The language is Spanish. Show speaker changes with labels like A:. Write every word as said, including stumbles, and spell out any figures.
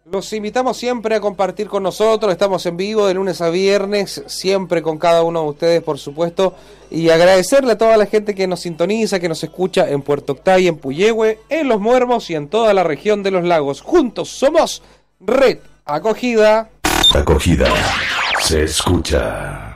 A: Los invitamos siempre a compartir con nosotros, estamos en vivo de lunes a viernes, siempre con cada uno de ustedes, por supuesto, y agradecerle a toda la gente que nos sintoniza, que nos escucha en Puerto Octay, en Puyehue, en Los Muermos y en toda la región de los lagos. Juntos somos Red Acogida.
B: Acogida se escucha.